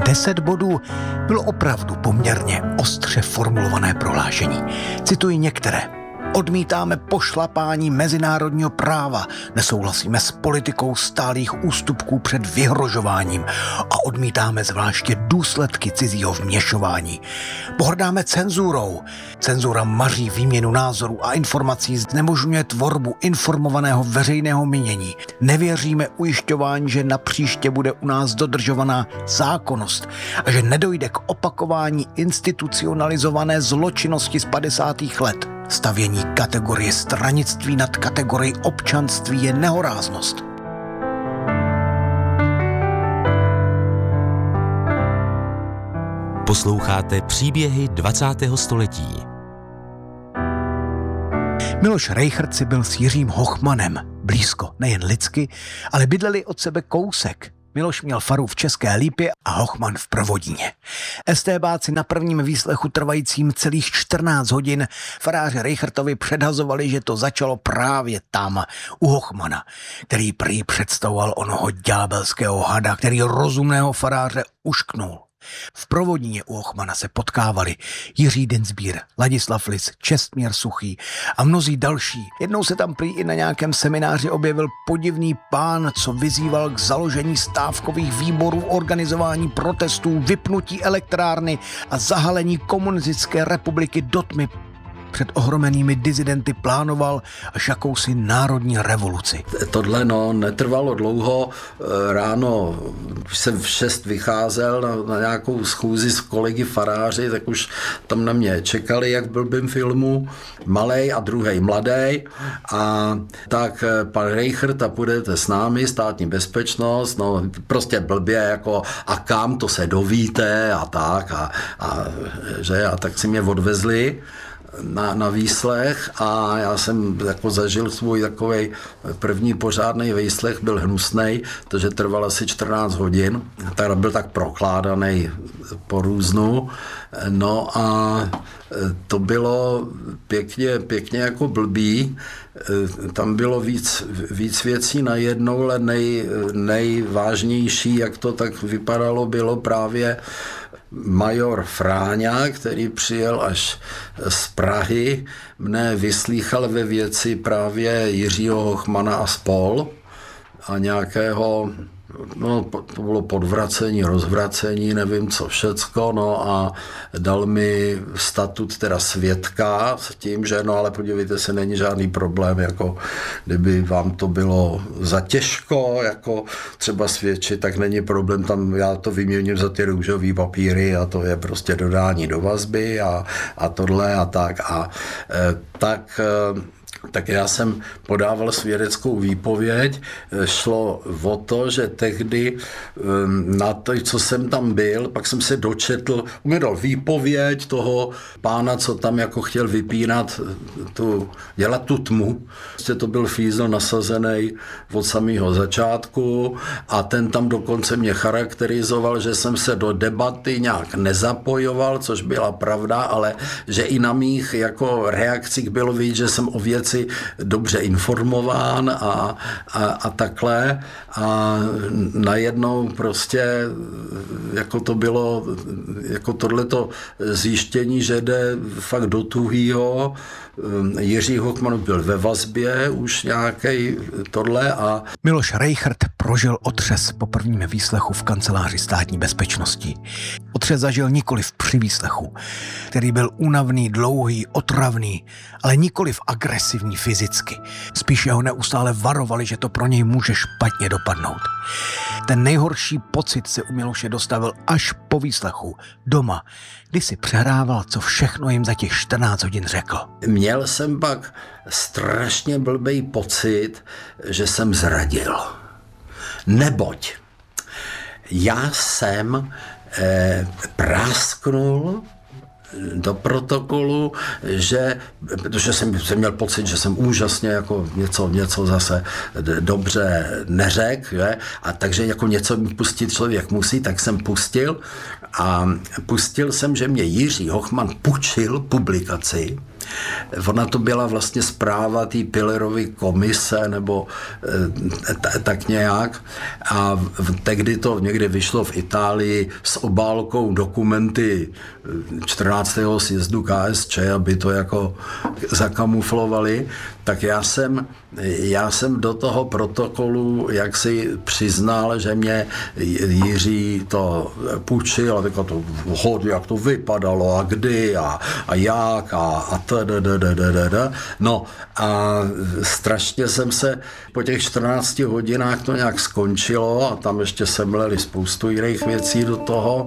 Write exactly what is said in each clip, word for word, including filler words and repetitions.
Deset bodů bylo opravdu poměrně ostře formulované prohlášení. Cituji některé. Odmítáme pošlapání mezinárodního práva, nesouhlasíme s politikou stálých ústupků před vyhrožováním a odmítáme zvláště důsledky cizího vměšování. Pohrdáme cenzurou. Cenzura maří výměnu názorů a informací, znemožňuje tvorbu informovaného veřejného mínění. Nevěříme ujišťování, že napříště bude u nás dodržovaná zákonnost a že nedojde k opakování institucionalizované zločinnosti z padesátých let. Stavění kategorie stranictví nad kategorii občanství je nehoráznost. Posloucháte příběhy dvacátého století. Miloš Rejchrt si byl s Jiřím Hochmanem blízko, nejen lidsky, ale bydleli od sebe kousek. Miloš měl faru v České Lípě a Hochman v Provodíně. Estébáci na prvním výslechu trvajícím celých čtrnáct hodin faráře Rejchrtovi předhazovali, že to začalo právě tam, u Hochmana, který prý představoval onoho ďábelského hada, který rozumného faráře ušknul. V Provodíně u Hochmana se potkávali Jiří Dienstbier, Ladislav Lis, Čestmír Suchý a mnozí další. Jednou se tam prý i na nějakém semináři objevil podivný pán, co vyzýval k založení stávkových výborů, organizování protestů, vypnutí elektrárny a zahalení komunistické republiky do tmy. Před ohromenými dizidenty plánoval až jakousi národní revoluci. Tohle no, netrvalo dlouho. Ráno, když jsem v šest vycházel na, na nějakou schůzi s kolegy faráři, tak už tam na mě čekali, jak v blbým filmu, malej a druhej mladej. A tak pan Rejchrt, a půjdete s námi, státní bezpečnost, no prostě blbě, jako a kam, to se dovíte a tak. A, a, že, a tak si mě odvezli Na, na výslech a já jsem jako zažil svůj takovej první pořádný výslech, byl hnusnej, protože trval asi čtrnáct hodin, tak byl tak prokládaný po různu, no a to bylo pěkně, pěkně jako blbý, tam bylo víc, víc věcí najednou, ale nej, nejvážnější, jak to tak vypadalo, bylo právě major Fráňa, který přijel až z Prahy, mne vyslýchal ve věci právě Jiřího Hochmana a spol a nějakého, no to bylo podvracení, rozvracení, nevím co všecko, no a dal mi statut teda svědka s tím, že no ale podívejte se, není žádný problém, jako kdyby vám to bylo za těžko, jako třeba svědčit, tak není problém, tam já to vyměním za ty růžový papíry a to je prostě dodání do vazby a, a tohle a tak a e, tak e, tak já jsem podával svědeckou výpověď. Šlo o to, že tehdy na to, co jsem tam byl, pak jsem se dočetl, mi dal výpověď toho pána, co tam jako chtěl vypínat, tu, dělat tu tmu. Prostě to byl fízl nasazený od samého začátku a ten tam dokonce mě charakterizoval, že jsem se do debaty nějak nezapojoval, což byla pravda, ale že i na mých jako reakcích bylo vidět, že jsem o věci dobře informován a, a, a takhle a najednou prostě jako to bylo jako tohleto zjištění, že jde fakt do tuhýho. Jiří Hochman byl ve vazbě už nějaký tohle a... Miloš Rejchrt prožil otřes po prvním výslechu v kanceláři státní bezpečnosti. Otřes zažil nikoliv při výslechu, který byl únavný, dlouhý, otravný, ale nikoliv agresivní fyzicky. Spíše ho neustále varovali, že to pro něj může špatně dopadnout. Ten nejhorší pocit se u Miloše dostavil až po výslechu, doma, kdy si přehrával, co všechno jim za těch čtrnáct hodin řekl. Měl jsem pak strašně blbej pocit, že jsem zradil. Neboť já jsem eh, prásknul do protokolu, že, protože jsem, jsem měl pocit, že jsem úžasně jako něco, něco zase dobře neřekl, že? A takže jako něco pustit člověk musí, tak jsem pustil a pustil jsem, že mě Jiří Hochman půjčil publikaci Ona to byla vlastně zpráva té Pillerovy komise, nebo t- tak nějak. A tehdy to někde vyšlo v Itálii s obálkou dokumenty čtrnáctého sjezdu K S Č, aby to jako zakamuflovali. Tak já jsem, já jsem do toho protokolu jak si přiznal, že mě Jiří to půjčil a tak to hodně, jak to vypadalo a kdy a, a jak a, a tdd. No a strašně jsem se po těch čtrnácti hodinách to nějak skončilo a tam ještě semleli spoustu jiných věcí do toho.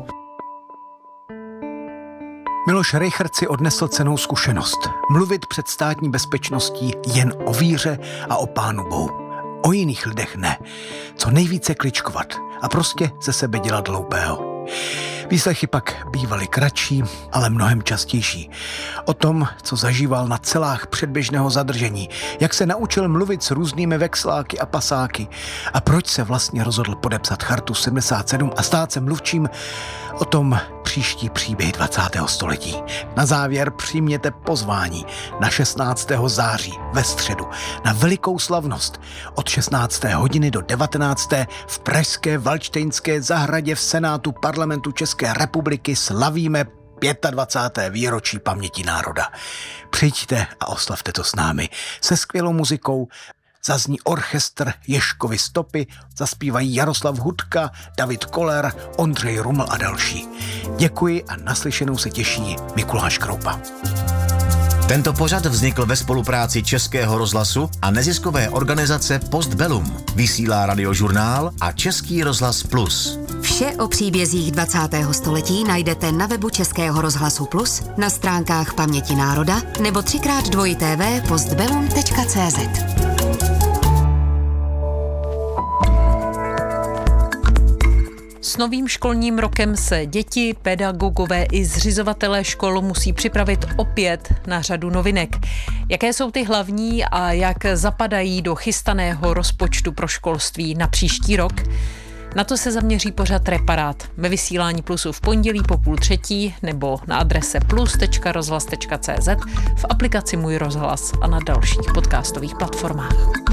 Miloš Rejchrt si odnesl cennou zkušenost. Mluvit před státní bezpečností jen o víře a o Pánu Bohu. O jiných lidech ne. Co nejvíce kličkovat a prostě ze sebe dělat hloupého. Výslechy pak bývaly kratší, ale mnohem častější. O tom, co zažíval na celách předběžného zadržení, jak se naučil mluvit s různými vexláky a pasáky a proč se vlastně rozhodl podepsat Chartu sedmdesát sedm a stát se mluvčím, o tom příští příběhy dvacátého století. Na závěr přijměte pozvání na šestnáctého září ve středu na velikou slavnost od šestnácté hodiny do devatenácté v pražské Valdštejnské zahradě v Senátu Parlamentu České republiky slavíme dvacáté páté výročí paměti národa. Přijďte a oslavte to s námi se skvělou muzikou. Zazní orchestr Ježkovy stopy, zaspívají Jaroslav Hudka, David Koller, Ondřej Ruml a další. Děkuji a naslyšenou se těší Mikuláš Kroupa. Tento pořad vznikl ve spolupráci Českého rozhlasu a neziskové organizace Postbellum. Vysílá Radiožurnál a Český rozhlas Plus. Vše o příbězích dvacátého století najdete na webu Českého rozhlasu Plus, na stránkách Paměti národa nebo třikrát dvojité v postbellum tečka cé zet. S novým školním rokem se děti, pedagogové i zřizovatelé škol musí připravit opět na řadu novinek. Jaké jsou ty hlavní a jak zapadají do chystaného rozpočtu pro školství na příští rok? Na to se zaměří pořad Reparát ve vysílání Plusu v pondělí po půl třetí nebo na adrese plus tečka rozhlas tečka cé zet, v aplikaci Můj rozhlas a na dalších podcastových platformách.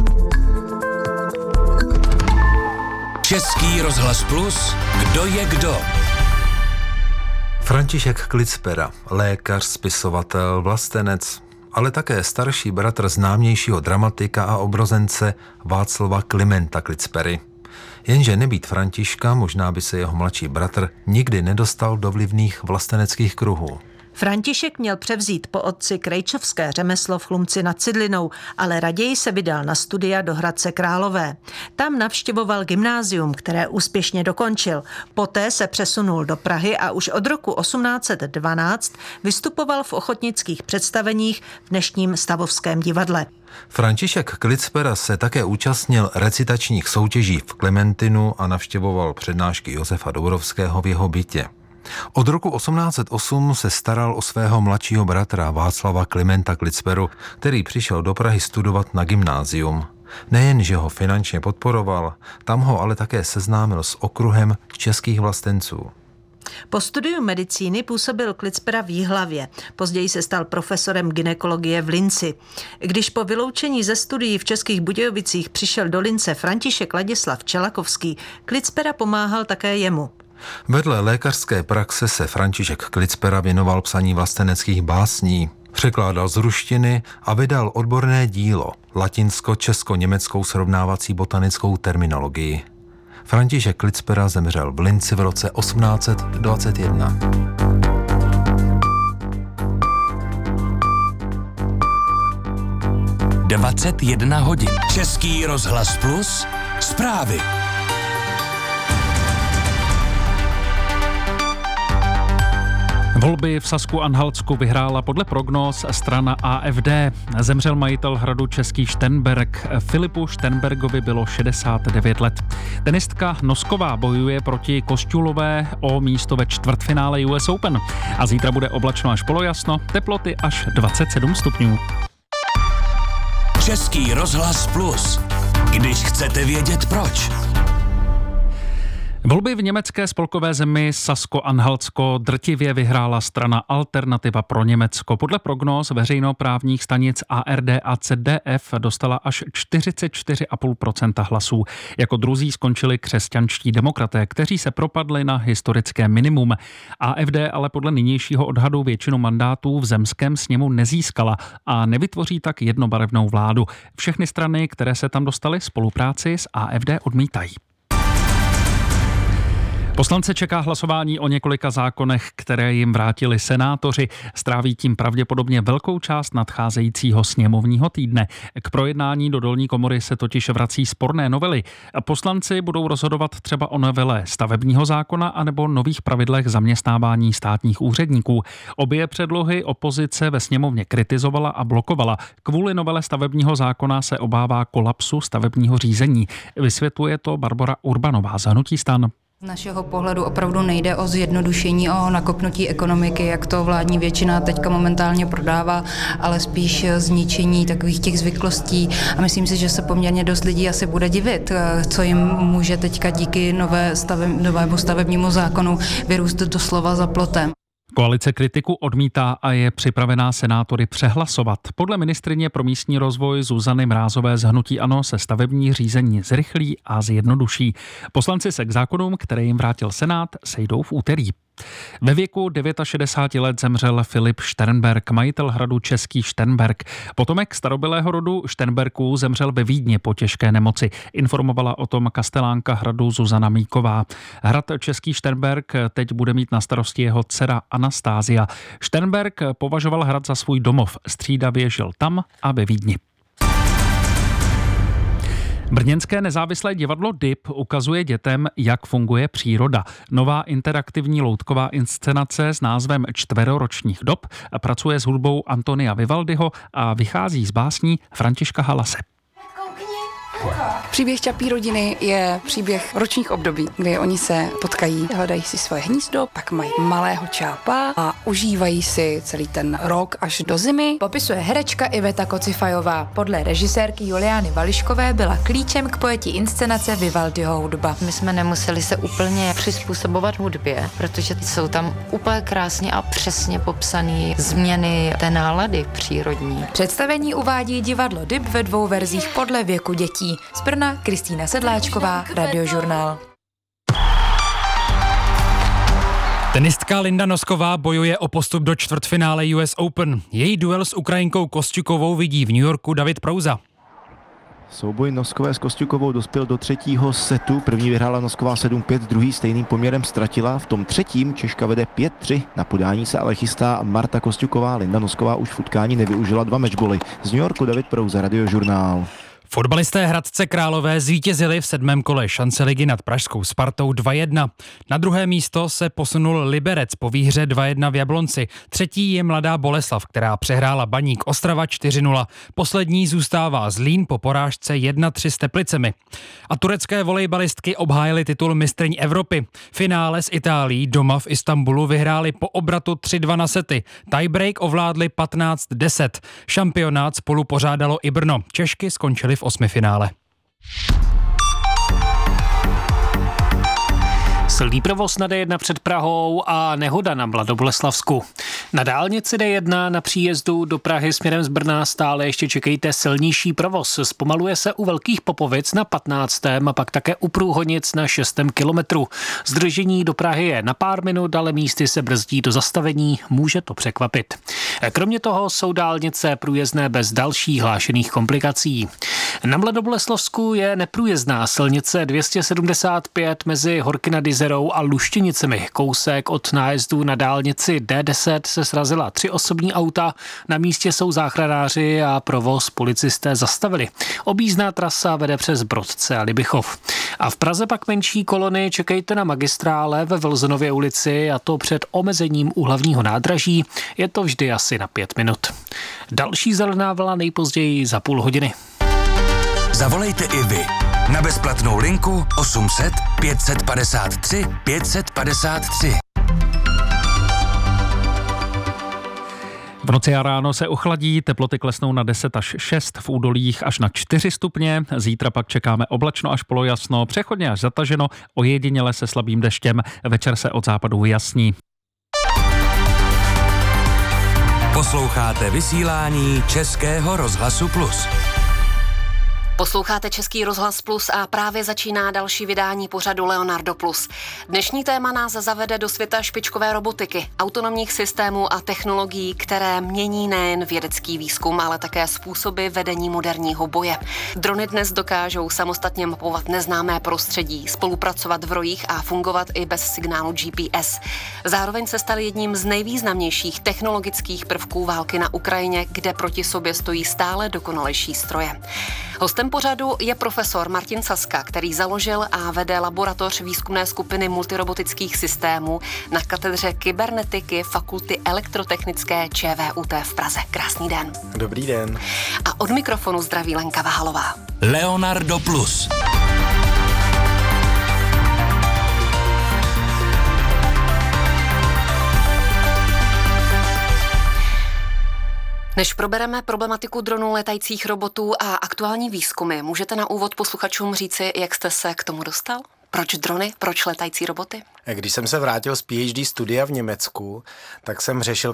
Český rozhlas Plus, kdo je kdo? František Klicpera, lékař, spisovatel, vlastenec, ale také starší bratr známějšího dramatika a obrozence Václava Klimenta Klicpery. Jenže nebýt Františka, možná by se jeho mladší bratr nikdy nedostal do vlivných vlasteneckých kruhů. František měl převzít po otci krejčovské řemeslo v Chlumci nad Cidlinou, ale raději se vydal na studia do Hradce Králové. Tam navštěvoval gymnázium, které úspěšně dokončil. Poté se přesunul do Prahy a už od roku osmnáct set dvanáct vystupoval v ochotnických představeních v dnešním Stavovském divadle. František Klicpera se také účastnil recitačních soutěží v Klementinu a navštěvoval přednášky Josefa Dourovského v jeho bytě. Od roku osmnáct set osm se staral o svého mladšího bratra Václava Klimenta Klicperu, který přišel do Prahy studovat na gymnázium. Nejen, že ho finančně podporoval, tam ho ale také seznámil s okruhem českých vlastenců. Po studiu medicíny působil Klicpera v Jihlavě. Později se stal profesorem gynekologie v Linci. Když po vyloučení ze studií v Českých Budějovicích přišel do Lince František Ladislav Čelakovský, Klicpera pomáhal také jemu. Vedle lékařské praxe se František Klicpera věnoval psaní vlasteneckých básní, překládal z ruštiny a vydal odborné dílo latinsko-česko-německou srovnávací botanickou terminologii. František Klicpera zemřel v Linci v roce osmnáct set dvacet jedna. dvacet jedna hodin. Český rozhlas Plus, zprávy. Volby v Sasku-Anhaltsku vyhrála podle prognóz strana A F D. Zemřel majitel hradu Český Šternberg. Filipu Šternbergovi bylo šedesát devět let. Tenistka Nosková bojuje proti Kostůlové o místo ve čtvrtfinále U S Open. A zítra bude oblačno až polojasno, teploty až dvacet sedm stupňů. Český rozhlas Plus. Když chcete vědět proč. Volby v německé spolkové zemi Sasko-Anhaltsko drtivě vyhrála strana Alternativa pro Německo. Podle prognóz veřejnoprávních stanic A R D a C D F dostala až čtyřicet čtyři celá pět procenta hlasů. Jako druzí skončili křesťanští demokraté, kteří se propadli na historické minimum. A F D ale podle nynějšího odhadu většinu mandátů v zemském sněmu nezískala a nevytvoří tak jednobarevnou vládu. Všechny strany, které se tam dostaly, spolupráci s A F D odmítají. Poslance čeká hlasování o několika zákonech, které jim vrátili senátoři. Stráví tím pravděpodobně velkou část nadcházejícího sněmovního týdne. K projednání do dolní komory se totiž vrací sporné novely. Poslanci budou rozhodovat třeba o novele stavebního zákona anebo nových pravidlech zaměstnávání státních úředníků. Obě předlohy opozice ve sněmovně kritizovala a blokovala. Kvůli novele stavebního zákona se obává kolapsu stavebního řízení. Vysvětluje to Barbora Urbanová z hnutí STAN. Z našeho pohledu opravdu nejde o zjednodušení, o nakopnutí ekonomiky, jak to vládní většina teďka momentálně prodává, ale spíš zničení takových těch zvyklostí. A myslím si, že se poměrně dost lidí asi bude divit, co jim může teďka díky nové stave, novému stavebnímu zákonu vyrůst doslova za plotem. Koalice kritiku odmítá a je připravená senátory přehlasovat. Podle ministryně pro místní rozvoj Zuzany Mrázové z hnutí ANO se stavební řízení zrychlí a zjednoduší. Poslanci se k zákonům, které jim vrátil Senát, sejdou v úterý. Ve věku šedesáti devíti let zemřel Filip Šternberk, majitel hradu Český Šternberk. Potomek starobylého rodu Šternberků zemřel ve Vídni po těžké nemoci. Informovala o tom kastelánka hradu Zuzana Míková. Hrad Český Šternberk teď bude mít na starosti jeho dcera Anastázia. Šternberk považoval hrad za svůj domov. Střídavě žil tam a ve Vídni. Brněnské nezávislé divadlo D I P ukazuje dětem, jak funguje příroda. Nová interaktivní loutková inscenace s názvem Čtveroročních dob pracuje s hudbou Antonia Vivaldiho a vychází z básní Františka Halase. Příběh Čapí rodiny je příběh ročních období, kdy oni se potkají, hledají si svoje hnízdo, pak mají malého čápa a užívají si celý ten rok až do zimy. Popisuje herečka Iveta Kocifajová. Podle režisérky Juliány Vališkové byla klíčem k pojetí inscenace Vivaldiho hudba. My jsme nemuseli se úplně přizpůsobovat hudbě, protože jsou tam úplně krásně a přesně popsané změny té nálady přírodní. Představení uvádí divadlo D I P ve dvou verzích podle věku dětí. Z Brna Kristýna Sedláčková, Radiožurnál. Tenistka Linda Nosková bojuje o postup do čtvrtfinále U S Open. Její duel s Ukrajinkou Kostjukovou vidí v New Yorku David Prouza. Souboj Noskové s Kostjukovou dospěl do třetího setu. První vyhrála Nosková sedm pět, druhý stejným poměrem ztratila. V tom třetím Češka vede pět tři. Na podání se ale chystá Marta Kostjuková. Linda Nosková už v utkání nevyužila dva matchboly. Z New Yorku David Prouza, Radiožurnál. Fotbalisté Hradce Králové zvítězili v sedmém kole šance ligy nad pražskou Spartou dva jedna. Na druhé místo se posunul Liberec po výhře dva jedna v Jablonci. Třetí je Mladá Boleslav, která přehrála Baník Ostrava čtyři nula. Poslední zůstává Zlín po porážce jedna tři s Teplicemi. A turecké volejbalistky obhájily titul mistryň Evropy. Finále s Itálií doma v Istanbulu vyhráli po obratu tři dva na sety. Tiebreak ovládli patnáct deset. Šampionát spolu pořádalo i Brno. Češky skončily v osmifinále. Silný provoz na D jedna před Prahou a nehoda na Mladoboleslavsku. Na dálnici D jedna na příjezdu do Prahy směrem z Brna stále ještě čekejte silnější provoz. Zpomaluje se u Velkých Popovic na patnáctém a pak také u Průhonic na šestém kilometru. Zdržení do Prahy je na pár minut, ale místy se brzdí do zastavení, může to překvapit. Kromě toho jsou dálnice průjezdné bez dalších hlášených komplikací. Na Mladoboleslavsku je neprůjezdná silnice dvě stě sedmdesát pět mezi Horky nad Jizerou a Luštěnicemi. Kousek od nájezdu na dálnici D deset se srazila tři osobní auta. Na místě jsou záchranáři a provoz policisté zastavili. Objízdná trasa vede přes Brodce a Libichov. A v Praze pak menší kolony čekejte na magistrále ve Vlzonově ulici, a to před omezením u hlavního nádraží. Je to vždy asi na pět minut. Další zelená vlna nejpozději za půl hodiny. Zavolejte i vy na bezplatnou linku osm set pět set padesát tři pět set padesát tři. V noci a ráno se ochladí, teploty klesnou na deset až šest, v údolích až na čtyři stupně. Zítra pak čekáme oblačno až polojasno, přechodně až zataženo, ojediněle se slabým deštěm. Večer se od západu vyjasní. Posloucháte vysílání Českého rozhlasu Plus. Posloucháte Český rozhlas Plus a právě začíná další vydání pořadu Leonardo Plus. Dnešní téma nás zavede do světa špičkové robotiky, autonomních systémů a technologií, které mění nejen vědecký výzkum, ale také způsoby vedení moderního boje. Drony dnes dokážou samostatně mapovat neznámé prostředí, spolupracovat v rojích a fungovat i bez signálu G P S. Zároveň se staly jedním z nejvýznamnějších technologických prvků války na Ukrajině, kde proti sobě stojí stále dokonalejší stroje. Hostem pořadu je profesor Martin Saska, který založil a vede laboratoř výzkumné skupiny multirobotických systémů na katedře kybernetiky Fakulty elektrotechnické Č V U T v Praze. Krásný den. Dobrý den. A od mikrofonu zdraví Lenka Vahalová. Leonardo Plus. Než probereme problematiku dronů, letajících robotů a aktuální výzkumy, můžete na úvod posluchačům říci, jak jste se k tomu dostal? Proč drony? Proč letající roboty? Když jsem se vrátil z P H D studia v Německu, tak jsem řešil